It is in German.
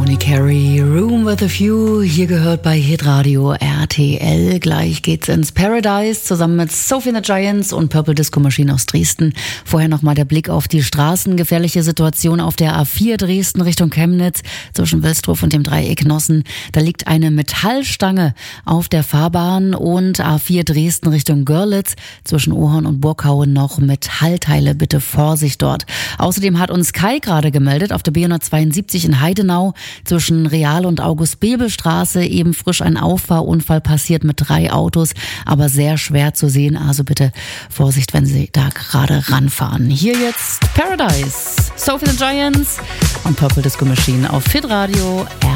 Tony Carey, Room with a View, hier gehört bei Hitradio RTL. Gleich geht's ins Paradise zusammen mit Sophie and the Giants und Purple Disco Machine aus Dresden. Vorher nochmal der Blick auf die straßengefährliche Situation auf der A4 Dresden Richtung Chemnitz zwischen Wilsdruff und dem Dreieck Nossen. Da liegt eine Metallstange auf der Fahrbahn und A4 Dresden Richtung Görlitz zwischen Ohorn und Burghauen noch Metallteile. Bitte Vorsicht dort. Außerdem hat uns Kai gerade gemeldet, auf der B172 in Heidenau zwischen Real- und August-Bebel-Straße eben frisch ein Auffahrunfall passiert mit 3 Autos, aber sehr schwer zu sehen. Also bitte Vorsicht, wenn Sie da gerade ranfahren. Hier jetzt Paradise, Sophie and the Giants und Purple Disco Machine auf Hitradio